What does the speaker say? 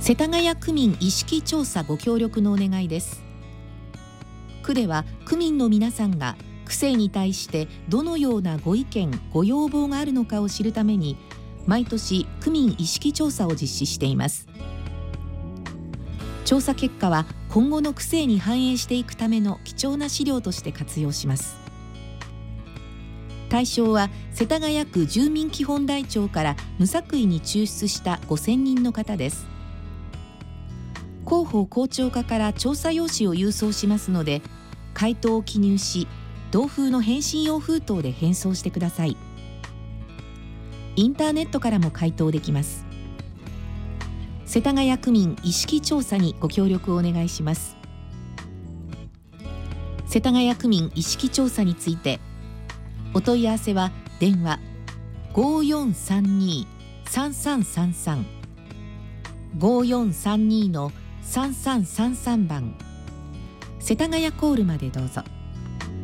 世田谷区民意識調査ご協力のお願いです。区では区民の皆さんが区政に対してどのようなご意見ご要望があるのかを知るために、毎年区民意識調査を実施しています。調査結果は今後の区政に反映していくための貴重な資料として活用します。対象は世田谷区住民基本台帳から無作為に抽出した5000人の方です。広報広聴課から調査用紙を郵送しますので、回答を記入し、同封の返信用封筒で返送してください。インターネットからも回答できます。世田谷区民意識調査にご協力をお願いします。世田谷区民意識調査について、お問い合わせは電話 5432-3333 5432-3333番、世田谷コールまでどうぞ。